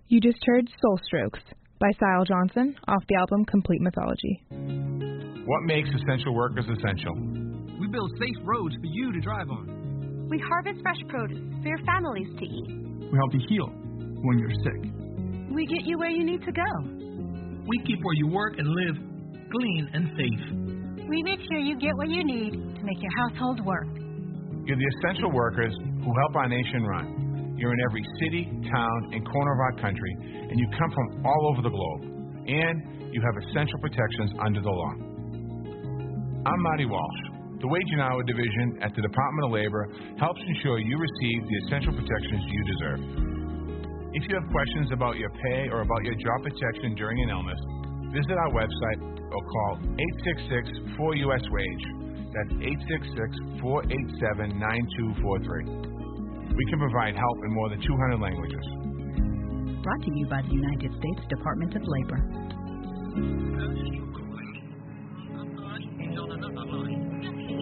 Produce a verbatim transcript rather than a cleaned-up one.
You just heard Soul Strokes by Sile Johnson off the album Complete Mythology. What makes essential workers essential? We build safe roads for you to drive on. We harvest fresh produce for your families to eat. We help you heal when you're sick. We get you where you need to go. We keep where you work and live clean and safe. We make sure you get what you need to make your household work. You're the essential workers who help our nation run. You're in every city, town, and corner of our country, and you come from all over the globe. And you have essential protections under the law. I'm Marty Walsh. The Wage and Hour Division at the Department of Labor helps ensure you receive the essential protections you deserve. If you have questions about your pay or about your job protection during an illness, visit our website or call eight six six four U S WAGE. That's eight six six four eight seven nine two four three. We can provide help in more than two hundred languages. Brought to you by the United States Department of Labor.